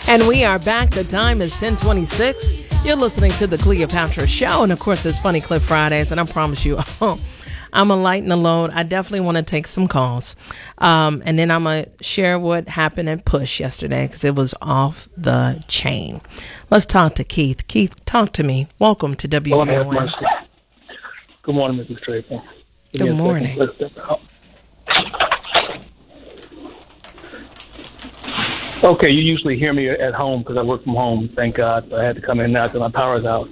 And we are back. The time is 10:26. You're listening to the Cleopatra Show. And of course, it's Funny Clip Fridays. And I promise you, I'm a lighten the load. I definitely want to take some calls. And then I'm going to share what happened at Push yesterday because it was off the chain. Let's talk to Keith. Keith, talk to me. Welcome to WVON. Good morning, Mrs. Draper. Good morning. Okay, you usually hear me at home because I work from home. Thank God. I had to come in now because my power's out.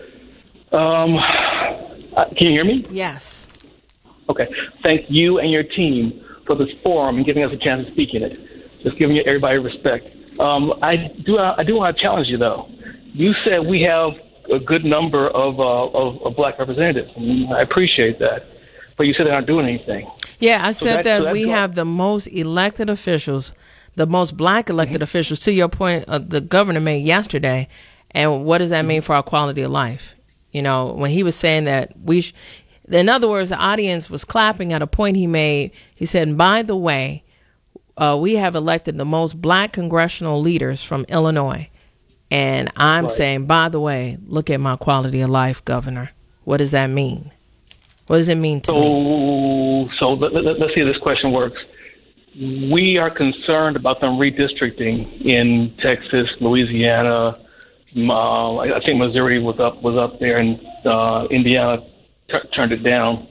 Can you hear me? Yes. Okay. Thank you and your team for this forum and giving us a chance to speak in it. Just giving everybody respect. I do want to challenge you, though. You said we have a good number of black representatives. I appreciate that. But you said they aren't doing anything. Yeah, I said that we have the most elected officials, the most black elected officials, to your point, the governor made yesterday. And what does that mean for our quality of life? You know, when he was saying that in other words, the audience was clapping at a point he made. He said, by the way, we have elected the most black congressional leaders from Illinois. And I'm saying, by the way, look at my quality of life, Governor. What does that mean? What does it mean to me? So let's see how this question works. We are concerned about them redistricting in Texas, Louisiana. I think Missouri was up there, and Indiana turned it down.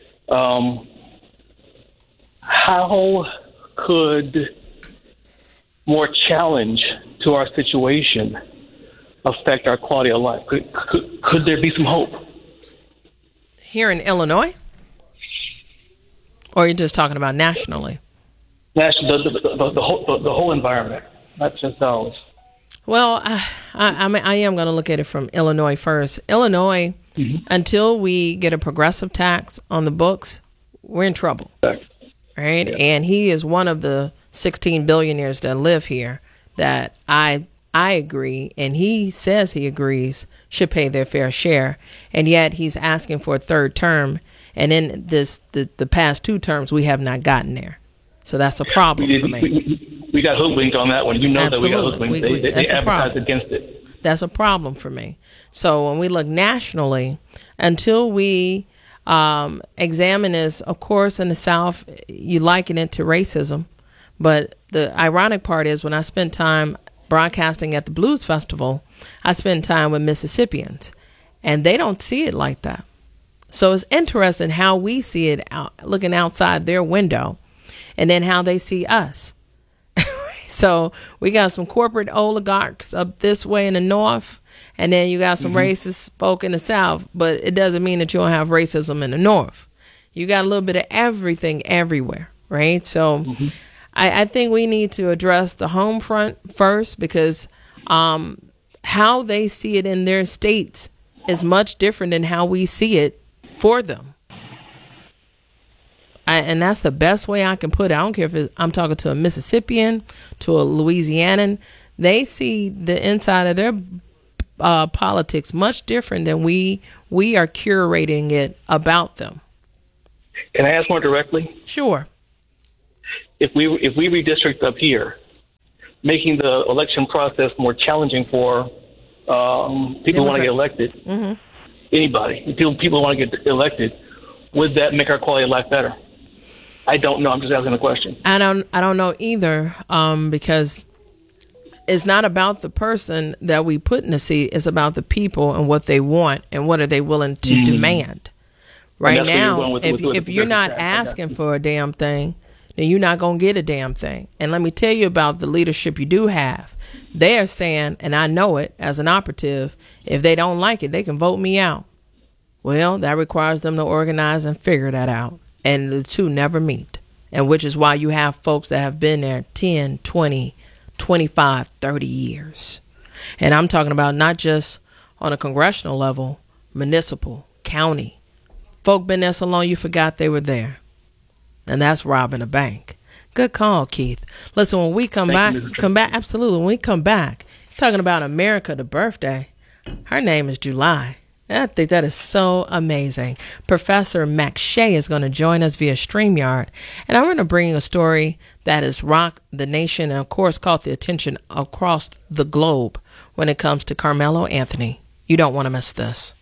How could more challenge to our situation affect our quality of life? Could there be some hope? Here in Illinois? Or are you just talking about nationally? The whole environment, not just ours. Well, I am going to look at it from Illinois first. Illinois, until we get a progressive tax on the books, we're in trouble. Right? Yeah. And he is one of the 16 billionaires that live here that I agree, and he says he agrees, should pay their fair share. And yet he's asking for a third term. And in the past two terms, we have not gotten there. So that's a problem for me. We got hoodwinked on that one. You know Absolutely. That we got hoodwinked. They advertised against it. That's a problem for me. So when we look nationally, until we examine this, of course, in the South, you liken it to racism. But the ironic part is when I spent time broadcasting at the Blues Festival, I spent time with Mississippians, and they don't see it like that. So it's interesting how we see it looking outside their window, and then how they see us. So we got some corporate oligarchs up this way in the North, and then you got some racist folk in the South, but it doesn't mean that you don't have racism in the North. You got a little bit of everything everywhere, right? So I think we need to address the home front first, because how they see it in their states is much different than how we see it for them. And that's the best way I can put it. I don't care if I'm talking to a Mississippian, to a Louisianan. They see the inside of their politics much different than we are curating it about them. Can I ask more directly? Sure. If we redistrict up here, making the election process more challenging for people who want to get elected, anybody, people want to get elected, would that make our quality of life better? I don't know. I'm just asking a question. I don't know either, because it's not about the person that we put in the seat. It's about the people and what they want and what are they willing to demand. Right now, if you're not asking for a damn thing, then you're not going to get a damn thing. And let me tell you about the leadership you do have. They are saying, and I know it as an operative, if they don't like it, they can vote me out. Well, that requires them to organize and figure that out. And the two never meet. And which is why you have folks that have been there 10, 20, 25, 30 years. And I'm talking about not just on a congressional level, municipal, county. Folk been there so long you forgot they were there. And that's robbing a bank. Good call, Keith. Listen, when we come back, absolutely. When we come back, talking about America, the birthday, her name is July. I think that is so amazing. Professor Max Shea is going to join us via StreamYard, and I'm going to bring a story that has rocked the nation and, of course, caught the attention across the globe when it comes to Carmelo Anthony. You don't want to miss this.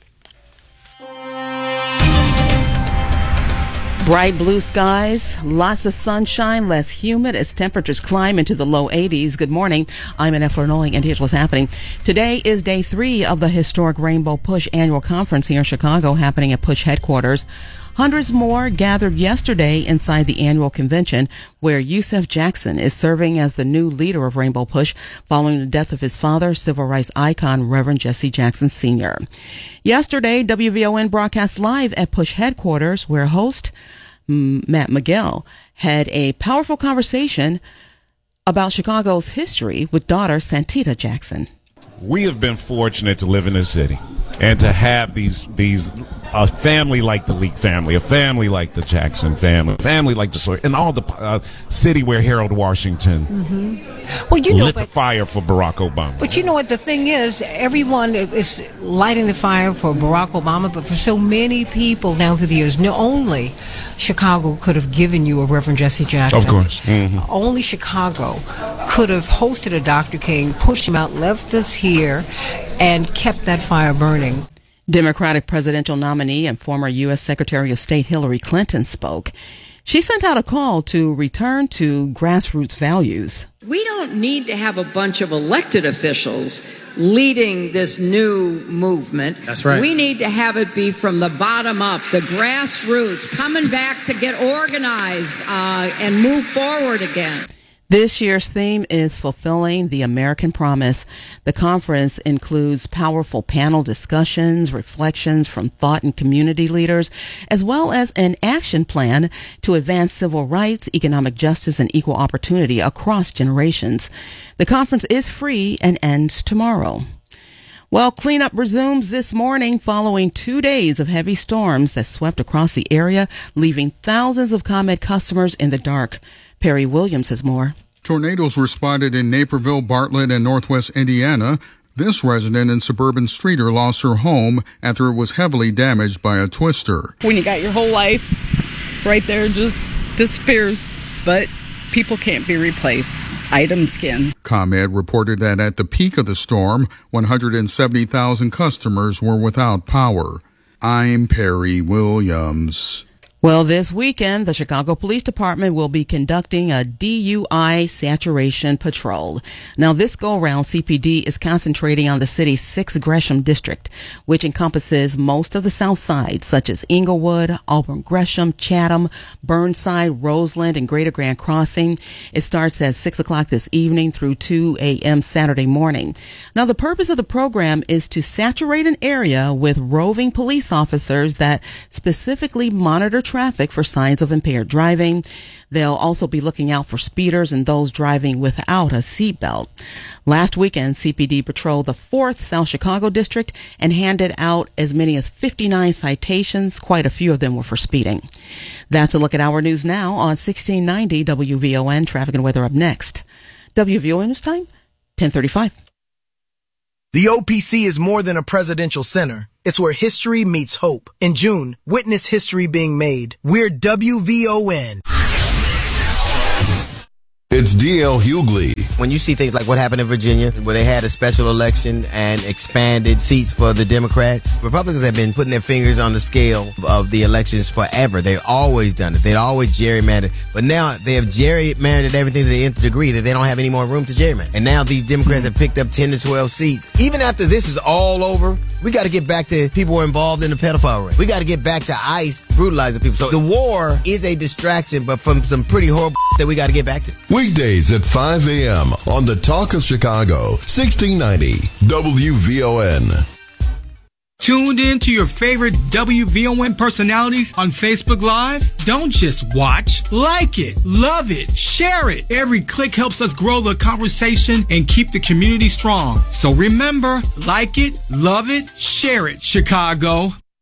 Bright blue skies, lots of sunshine, less humid as temperatures climb into the low 80s. Good morning. I'm Annette Flournoy, and here's what's happening. Today is day 3 of the historic Rainbow Push annual conference here in Chicago, happening at Push headquarters. Hundreds more gathered yesterday inside the annual convention, where Yusef Jackson is serving as the new leader of Rainbow Push following the death of his father, civil rights icon Reverend Jesse Jackson Sr. Yesterday, WVON broadcast live at Push headquarters, where host Matt Miguel had a powerful conversation about Chicago's history with daughter Santita Jackson. We have been fortunate to live in this city and to have these a family like the Leak family, a family like the Jackson family, a family like the Sawyer, and all the city where Harold Washington lit the fire for Barack Obama. But you know what the thing is, everyone is lighting the fire for Barack Obama, but for so many people down through the years, not only Chicago could have given you a Reverend Jesse Jackson. Of course. Only Chicago could have hosted a Dr. King, pushed him out, left us here, and kept that fire burning. Democratic presidential nominee and former U.S. Secretary of State Hillary Clinton spoke. She sent out a call to return to grassroots values. We don't need to have a bunch of elected officials leading this new movement. That's right. We need to have it be from the bottom up, the grassroots, coming back to get organized and move forward again. This year's theme is Fulfilling the American Promise. The conference includes powerful panel discussions, reflections from thought and community leaders, as well as an action plan to advance civil rights, economic justice, and equal opportunity across generations. The conference is free and ends tomorrow. Well, cleanup resumes this morning following 2 days of heavy storms that swept across the area, leaving thousands of ComEd customers in the dark. Perry Williams has more. Tornadoes were spotted in Naperville, Bartlett, and northwest Indiana. This resident and suburban streeter lost her home after it was heavily damaged by a twister. When you got your whole life right there, just disappears. But people can't be replaced. Items can. ComEd reported that at the peak of the storm, 170,000 customers were without power. I'm Perry Williams. Well, this weekend, the Chicago Police Department will be conducting a DUI saturation patrol. Now, this go-around, CPD is concentrating on the city's 6th Gresham district, which encompasses most of the South Side, such as Inglewood, Auburn Gresham, Chatham, Burnside, Roseland, and Greater Grand Crossing. It starts at 6 o'clock this evening through 2 a.m. Saturday morning. Now, the purpose of the program is to saturate an area with roving police officers that specifically monitor traffic for signs of impaired driving. They'll also be looking out for speeders and those driving without a seatbelt. Last weekend, CPD patrolled the 4th South Chicago district and handed out as many as 59 citations. Quite a few of them were for speeding. That's a look at our news now on 1690 WVON. Traffic and weather up next. WVON News Time, 10:35. The OPC is more than a presidential center. It's where history meets hope. In June, witness history being made. We're WVON. It's D.L. Hughley. When you see things like what happened in Virginia, where they had a special election and expanded seats for the Democrats, Republicans have been putting their fingers on the scale of the elections forever. They've always done it. They'd always gerrymandered. But now they have gerrymandered everything to the nth degree that they don't have any more room to gerrymander. And now these Democrats have picked up 10 to 12 seats. Even after this is all over, we got to get back to people who are involved in the pedophile ring. We got to get back to ICE brutalizing people. So the war is a distraction, but from some pretty horrible that we got to get back to. Weekdays at 5 a.m. on the Talk of Chicago, 1690 WVON. Tuned in to your favorite WVON personalities on Facebook Live? Don't just watch. Like it, love it, share it. Every click helps us grow the conversation and keep the community strong. So remember, like it, love it, share it, Chicago.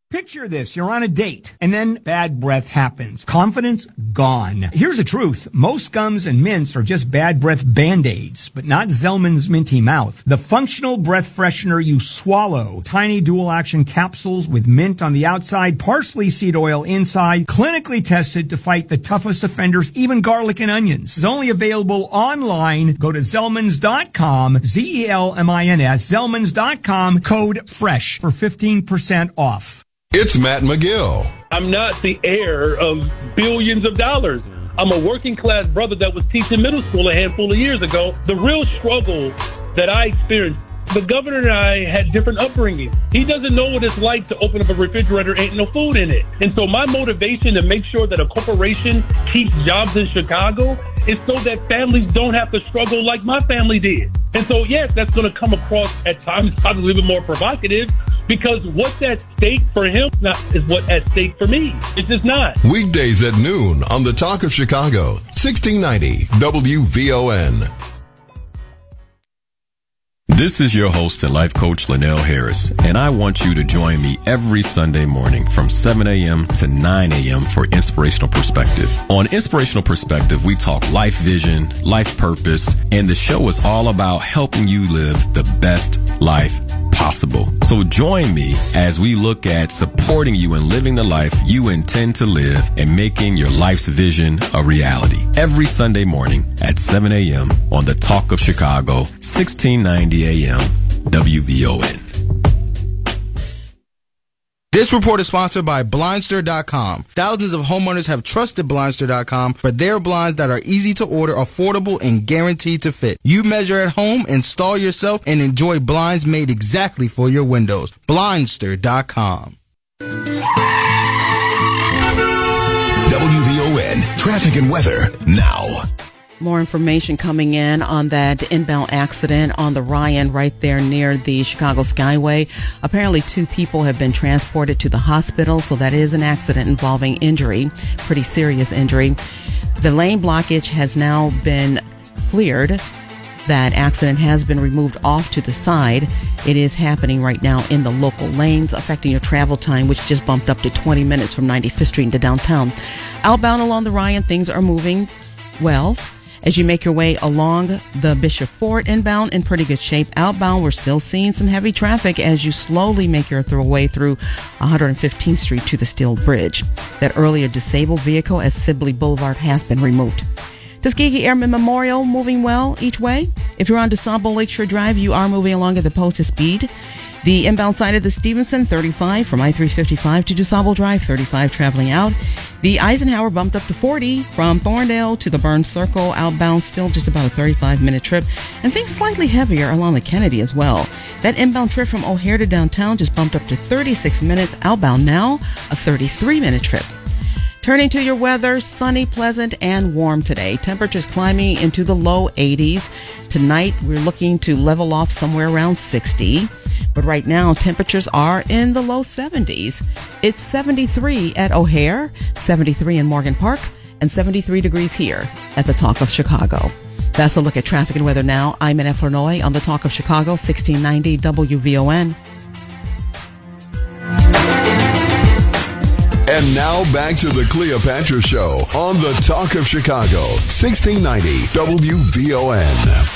Picture this, you're on a date, and then bad breath happens. Confidence gone. Here's the truth. Most gums and mints are just bad breath Band-Aids, but not Zellman's Minty Mouth. The functional breath freshener you swallow. Tiny dual-action capsules with mint on the outside, parsley seed oil inside, clinically tested to fight the toughest offenders, even garlic and onions. It's only available online. Go to Zellmans.com, Zelmins, Zellmans.com, code FRESH for 15% off. It's Matt McGill. I'm not the heir of billions of dollars. I'm a working class brother that was teaching middle school a handful of years ago. The real struggle that I experienced, the governor and I had different upbringing. He doesn't know what it's like to open up a refrigerator, ain't no food in it. And so my motivation to make sure that a corporation keeps jobs in Chicago is so that families don't have to struggle like my family did. And so, yes, that's going to come across at times probably a little bit more provocative, because what's at stake for him is what's at stake for me. It's just not. Weekdays at noon on the Talk of Chicago, 1690 WVON. This is your host and life coach, Linnell Harris, and I want you to join me every Sunday morning from 7 a.m. to 9 a.m. for Inspirational Perspective. On Inspirational Perspective, we talk life vision, life purpose, and the show is all about helping you live the best life possible. So join me as we look at supporting you in living the life you intend to live and making your life's vision a reality. Every Sunday morning at 7 a.m. on the Talk of Chicago, 1690 a.m. WVON. This report is sponsored by Blindster.com. Thousands of homeowners have trusted Blindster.com for their blinds that are easy to order, affordable, and guaranteed to fit. You measure at home, install yourself, and enjoy blinds made exactly for your windows. Blindster.com. WVON traffic and weather now. More information coming in on that inbound accident on the Ryan right there near the Chicago Skyway. Apparently 2 people have been transported to the hospital, so that is an accident involving injury, pretty serious injury. The lane blockage has now been cleared. That accident has been removed off to the side. It is happening right now in the local lanes, affecting your travel time, which just bumped up to 20 minutes from 95th Street into downtown. Outbound along the Ryan, things are moving well. As you make your way along the Bishop Ford inbound, in pretty good shape. Outbound, we're still seeing some heavy traffic as you slowly make your way through 115th Street to the Steel Bridge. That earlier disabled vehicle at Sibley Boulevard has been removed. Tuskegee Airmen Memorial moving well each way. If you're on DuSable Lakeshore Drive, you are moving along at the posted speed. The inbound side of the Stevenson, 35 from I-355 to DuSable Drive, 35 traveling out. The Eisenhower bumped up to 40 from Thorndale to the Burns Circle. Outbound, still just about a 35-minute trip. And things slightly heavier along the Kennedy as well. That inbound trip from O'Hare to downtown just bumped up to 36 minutes. Outbound now, a 33-minute trip. Turning to your weather, sunny, pleasant, and warm today. Temperatures climbing into the low 80s. Tonight, we're looking to level off somewhere around 60. But right now, temperatures are in the low 70s. It's 73 at O'Hare, 73 in Morgan Park, and 73 degrees here at the Talk of Chicago. That's a look at traffic and weather now. I'm Annette Flournoy on the Talk of Chicago, 1690 WVON. And now back to the Cleopatra Show on the Talk of Chicago, 1690 WVON.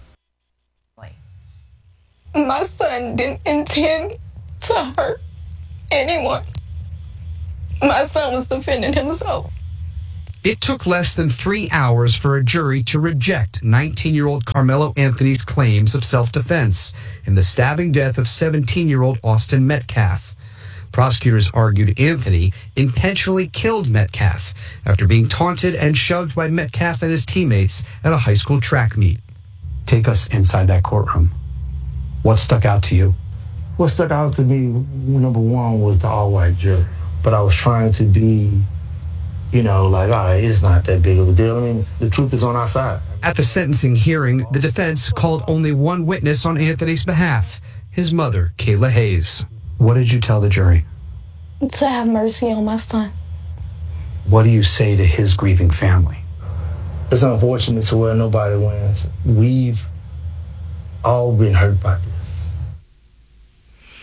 My son didn't intend to hurt anyone. My son was defending himself. It took less than 3 hours for a jury to reject 19-year-old Carmelo Anthony's claims of self-defense in the stabbing death of 17-year-old Austin Metcalf. Prosecutors argued Anthony intentionally killed Metcalf after being taunted and shoved by Metcalf and his teammates at a high school track meet. Take us inside that courtroom. What stuck out to you? What stuck out to me, number one, was the all-white jury. But I was trying to be, like, all right, it's not that big of a deal. I mean, the truth is on our side. At the sentencing hearing, the defense called only one witness on Anthony's behalf, his mother, Kayla Hayes. What did you tell the jury? To have mercy on my son. What do you say to his grieving family? It's unfortunate to where nobody wins. We've all been hurt by this.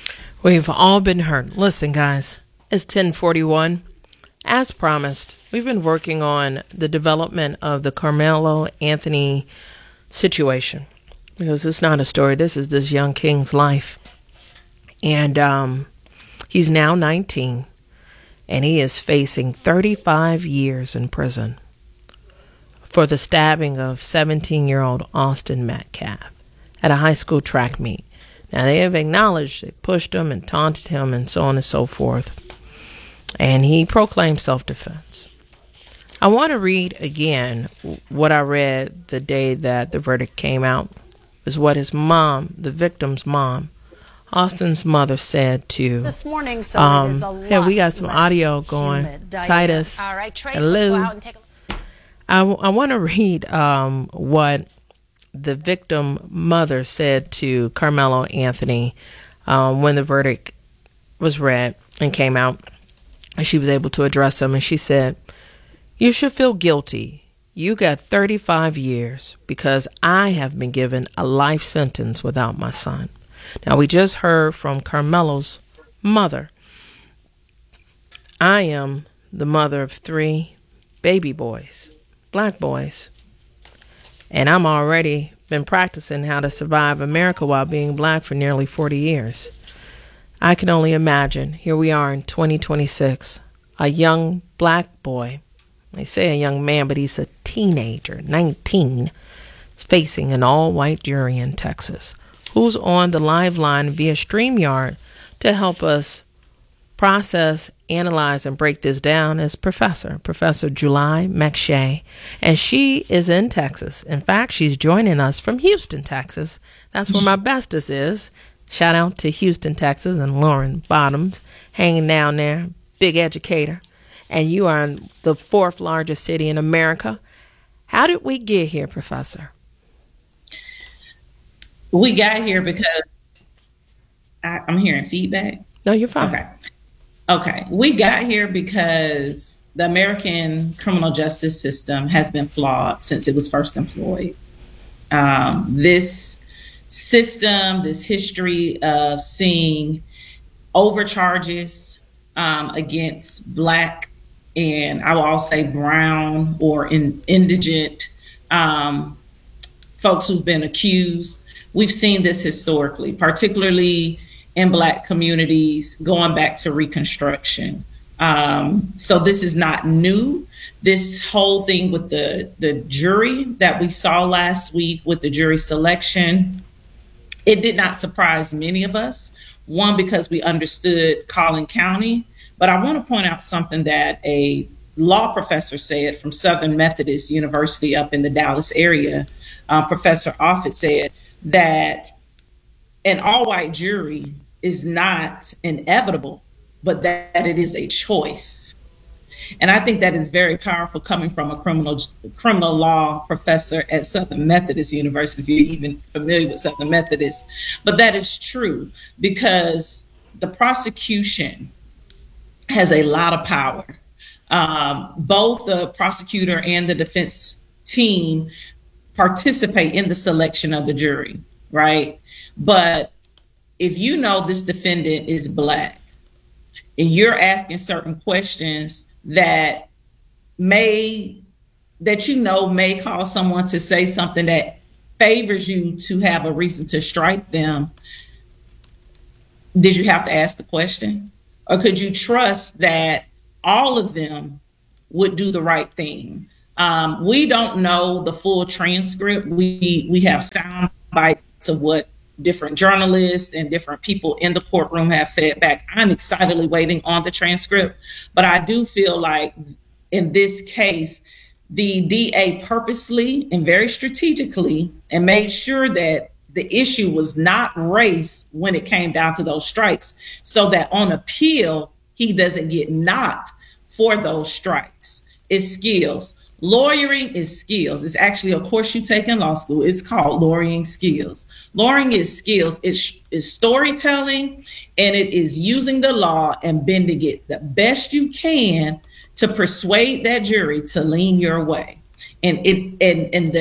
We've all been hurt. Listen, guys, it's 10:41. As promised, we've been working on the development of the Carmelo Anthony situation, because it's not a story. This is this young king's life. And he's now 19, and he is facing 35 years in prison for the stabbing of 17-year-old Austin Metcalf at a high school track meet. Now, they have acknowledged they pushed him and taunted him and so on and so forth. And he proclaimed self-defense. I want to read again what I read the day that the verdict came out. Is what his mom, the victim's mom, Austin's mother, said to this morning. So it is a lot. Yeah, we got some audio going. Titus, all right, Trace, hello. let's go out and take a look. I want to read what the victim mother said to Carmelo Anthony when the verdict was read and came out, and she was able to address him. And she said, "You should feel guilty. You got 35 years because I have been given a life sentence without my son." Now, we just heard from Carmelo's mother. I am the mother of 3 baby boys, black boys, and I'm already been practicing how to survive America while being black for nearly 40 years. I can only imagine, here we are in 2026, a young black boy, they say a young man, but he's a teenager, 19, facing an all-white jury in Texas, who's on the live line via StreamYard to help us process, analyze, and break this down is Professor July McShay, and she is in Texas. In fact, she's joining us from Houston, Texas. That's where my bestest is. Shout out to Houston, Texas, and Lauren Bottoms hanging down there, big educator. And you are in the 4th largest city in America. How did we get here, Professor? We got here because I'm hearing feedback. No, you're fine. Okay. We got here because the American criminal justice system has been flawed since it was first employed. This system, this history of seeing overcharges against black, and I will also say brown or indigent folks who've been accused. We've seen this historically, particularly in black communities going back to Reconstruction. So this is not new. This whole thing with the jury that we saw last week with the jury selection, it did not surprise many of us. One, because we understood Collin County, but I want to point out something that a law professor said from Southern Methodist University up in the Dallas area. Professor Offit said that an all-white jury is not inevitable, but that it is a choice. And I think that is very powerful coming from a criminal law professor at Southern Methodist University, if you're even familiar with Southern Methodist. But that is true because the prosecution has a lot of power. Both the prosecutor and the defense team participate in the selection of the jury, right? But if you know this defendant is black and you're asking certain questions that may cause someone to say something that favors you to have a reason to strike them, did you have to ask the question? Or could you trust that all of them would do the right thing? We don't know the full transcript. We have sound bites of what different journalists and different people in the courtroom have fed back. I'm excitedly waiting on the transcript, but I do feel like in this case, the DA purposely and very strategically and made sure that the issue was not race when it came down to those strikes, so that on appeal, he doesn't get knocked for those strikes. It's skills. Lawyering is skills. It's actually a course you take in law school. It's called lawyering skills. Lawyering is skills. It's storytelling, and it is using the law and bending it the best you can to persuade that jury to lean your way. And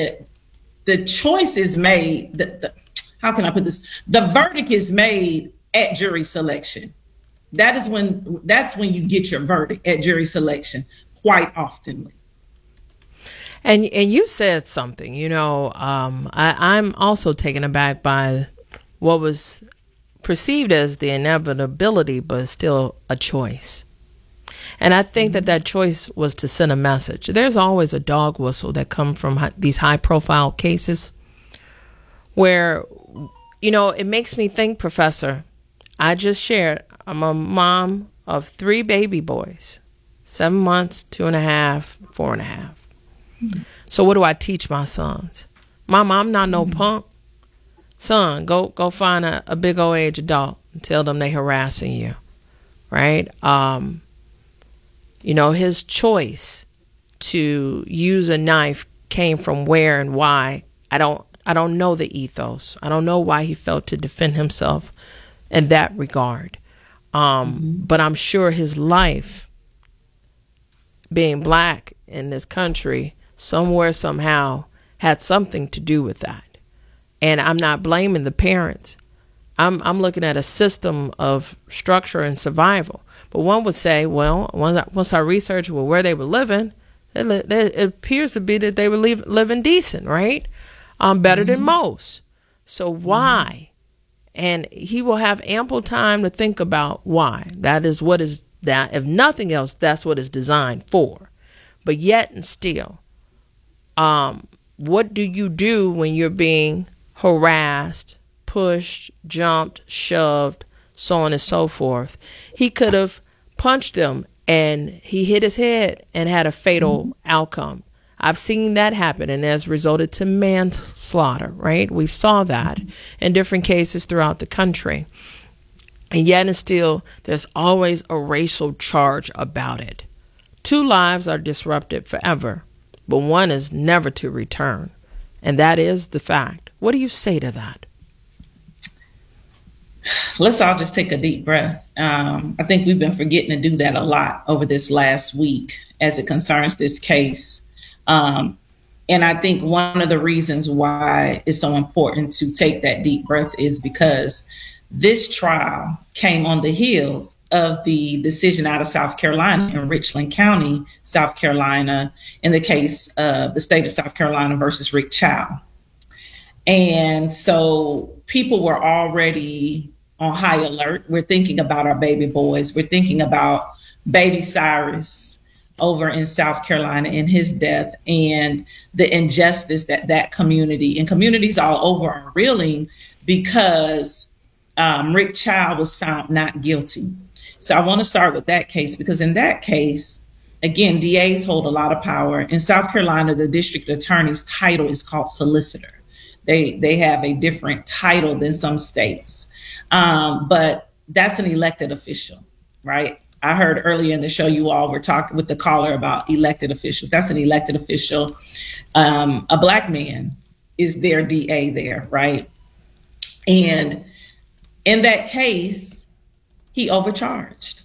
the choice is made. How can I put this? The verdict is made at jury selection. That's when you get your verdict, at jury selection, quite often. And you said something, I'm also taken aback by what was perceived as the inevitability, but still a choice. And I think that choice was to send a message. There's always a dog whistle that come from these high profile cases where, it makes me think, Professor, I just shared, I'm a mom of 3 baby boys, 7 months, 2.5, 4.5. So what do I teach my sons? Mama, I'm not no punk. Son, go find a big old age adult and tell them they harassing you, right? His choice to use a knife came from where and why. I don't know the ethos. I don't know why he felt to defend himself in that regard. But I'm sure his life, being black in this country, somewhere, somehow, had something to do with that. And I'm not blaming the parents. I'm looking at a system of structure and survival. But one would say, well, once I researched where they were living, it appears to be that they were living decent, right? Better than most. So why? And he will have ample time to think about why. That is what is that. If nothing else, that's what it's designed for. But yet and still, what do you do when you're being harassed, pushed, jumped, shoved, so on and so forth? He could have punched him and he hit his head and had a fatal outcome. I've seen that happen, and has resulted to manslaughter, right? We saw that in different cases throughout the country. And yet and still, there's always a racial charge about it. 2 lives are disrupted forever, but one is never to return. And that is the fact. What do you say to that? Let's all just take a deep breath. I think we've been forgetting to do that a lot over this last week as it concerns this case. And I think one of the reasons why it's so important to take that deep breath is because this trial came on the heels of the decision out of South Carolina in Richland County, South Carolina, in the case of the state of South Carolina versus Rick Chow. And so people were already on high alert. We're thinking about our baby boys. We're thinking about baby Cyrus over in South Carolina and his death, and the injustice that community and communities all over are reeling because Rick Chow was found not guilty. So I want to start with that case, because in that case, again, DAs hold a lot of power. In South Carolina, the district attorney's title is called solicitor. They have a different title than some states. But that's an elected official, right? I heard earlier in the show you all were talking with the caller about elected officials. That's an elected official. A black man is their DA there, right? And in that case, he overcharged.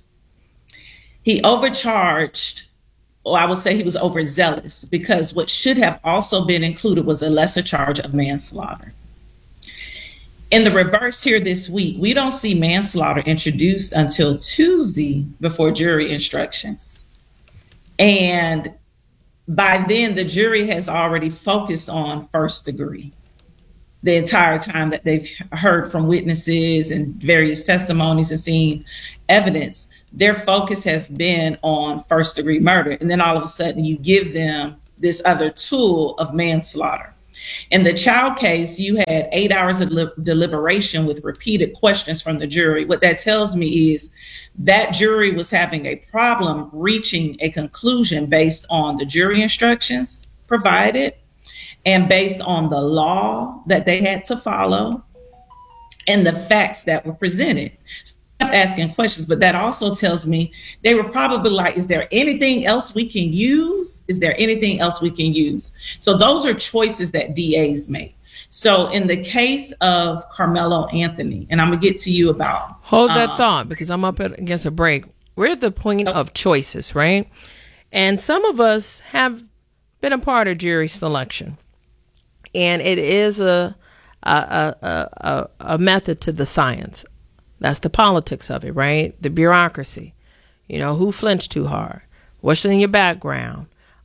Or I would say he was overzealous, because what should have also been included was a lesser charge of manslaughter. In the reverse here this week, we don't see manslaughter introduced until Tuesday before jury instructions. And by then, the jury has already focused on first degree. The entire time that they've heard from witnesses and various testimonies and seen evidence, their focus has been on first degree murder. And then all of a sudden you give them this other tool of manslaughter. In the Chow case, you had 8 hours of deliberation with repeated questions from the jury. What that tells me is that jury was having a problem reaching a conclusion based on the jury instructions provided and based on the law that they had to follow and the facts that were presented. Stop asking questions, but that also tells me they were probably like, is there anything else we can use? Is there anything else we can use? So those are choices that DAs make. So in the case of Carmelo Anthony, and I'm going to get to you about... Hold that thought, because I'm up against a break. We're at the point of choices, right? And some of us have been a part of jury selection. And it is a method to the science. That's the politics of it, right? The bureaucracy. You know, who flinched too hard? What's in your background?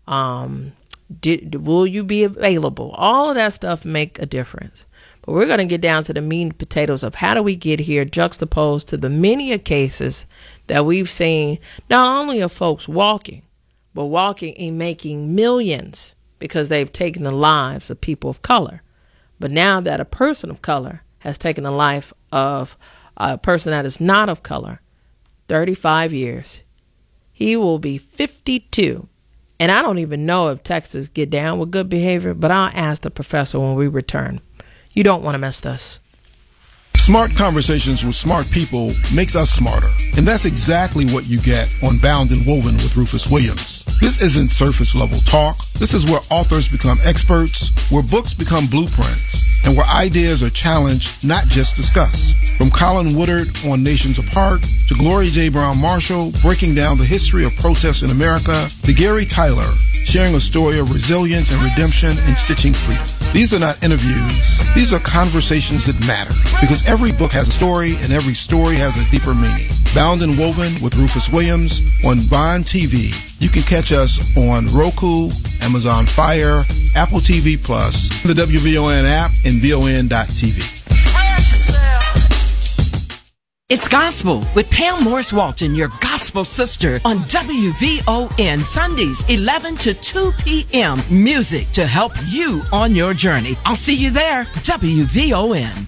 Will you be available? All of that stuff make a difference. But we're going to get down to the meat and potatoes of how do we get here, juxtaposed to the many cases that we've seen, not only of folks walking, but walking and making millions because they've taken the lives of people of color. But now that a person of color has taken the life of a person that is not of color, 35 years, he will be 52. And I don't even know if Texas get down with good behavior, but I'll ask the professor when we return. You don't want to miss this. Smart conversations with smart people makes us smarter. And that's exactly what you get on Bound and Woven with Rufus Williams. This isn't surface level talk. This is where authors become experts, where books become blueprints, and where ideas are challenged, not just discussed. From Colin Woodard on Nations Apart, to Gloria J. Brown Marshall breaking down the history of protests in America, to Gary Tyler sharing a story of resilience and redemption and stitching freedom. These are not interviews. These are conversations that matter, because every book has a story and every story has a deeper meaning. Bound and Woven with Rufus Williams on Bond TV. You can catch us on Roku, Amazon Fire, Apple TV Plus, the WVON app, and VON.TV. It's Gospel with Pam Morris Walton, your gospel sister, on WVON Sundays, 11 to 2 p.m. Music to help you on your journey. I'll see you there. WVON.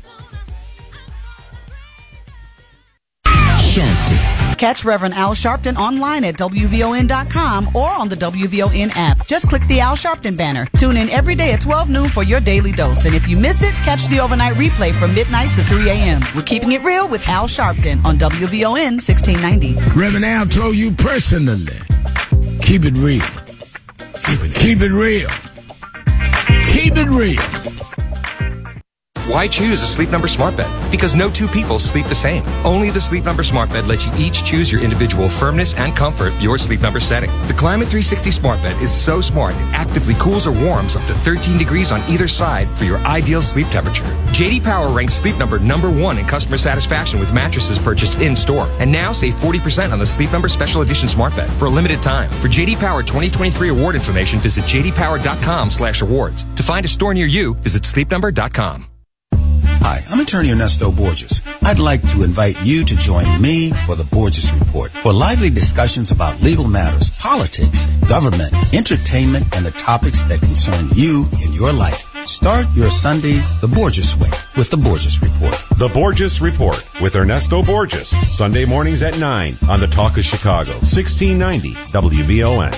Catch Reverend Al Sharpton online at WVON.com or on the WVON app. Just click the Al Sharpton banner. Tune in every day at 12 noon for your daily dose. And if you miss it, catch the overnight replay from midnight to 3 a.m. We're keeping it real with Al Sharpton on WVON 1690. Reverend Al told you personally, keep it real. Keep it real. Keep it real. Why choose a Sleep Number smart bed? Because no two people sleep the same. Only the Sleep Number smart bed lets you each choose your individual firmness and comfort, your Sleep Number setting. The Climate 360 smart bed is so smart it actively cools or warms up to 13 degrees on either side for your ideal sleep temperature. JD Power ranks Sleep Number #1 in customer satisfaction with mattresses purchased in-store. And now save 40% on the Sleep Number Special Edition smart bed for a limited time. For JD Power 2023 award information, visit jdpower.com/awards. To find a store near you, visit sleepnumber.com. Hi, I'm attorney Ernesto Borges. I'd like to invite you to join me for the Borges Report for lively discussions about legal matters, politics, government, entertainment, and the topics that concern you in your life. Start your Sunday the Borges way with the Borges Report. The Borges Report with Ernesto Borges. Sunday mornings at 9 on the Talk of Chicago, 1690 WVON.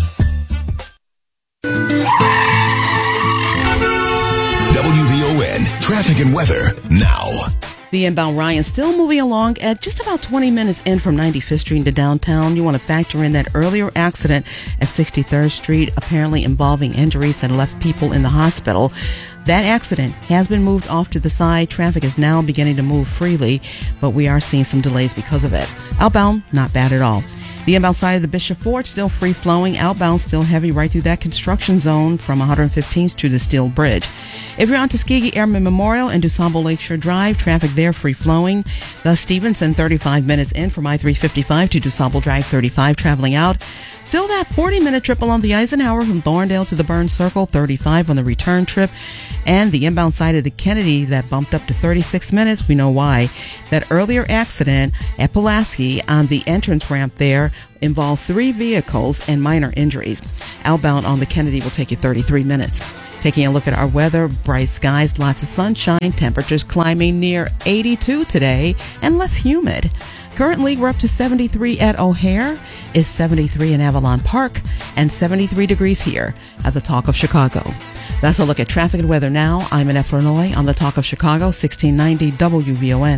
WVON traffic and weather now. The inbound Ryan still moving along at just about 20 minutes in from 95th Street into downtown. You want to factor in that earlier accident at 63rd Street, apparently involving injuries that left people in the hospital. That accident has been moved off to the side. Traffic is now beginning to move freely, but we are seeing some delays because of it. Outbound, not bad at all. The inbound side of the Bishop Ford still free flowing. Outbound still heavy right through that construction zone from 115th to the Steel Bridge. If you're on Tuskegee Airmen Memorial and DuSable Lakeshore Drive, traffic there free flowing. Thus Stevenson 35 minutes in from I-355 to DuSable Drive 35 traveling out. Still that 40-minute trip along the Eisenhower from Thorndale to the Burns Circle, 35 on the return trip. And the inbound side of the Kennedy that bumped up to 36 minutes. We know why. That earlier accident at Pulaski on the entrance ramp there involved 3 vehicles and minor injuries. Outbound on the Kennedy will take you 33 minutes. Taking a look at our weather, bright skies, lots of sunshine, temperatures climbing near 82 today and less humid. Currently, we're up to 73 at O'Hare, is 73 in Avalon Park, and 73 degrees here at the Talk of Chicago. That's a look at traffic and weather now. I'm in Illinois on the Talk of Chicago, 1690 WVON.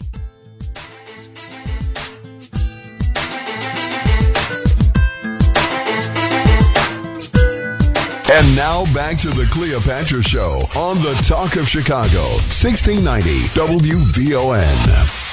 And now back to the Cleopatra Show on the Talk of Chicago, 1690 WVON.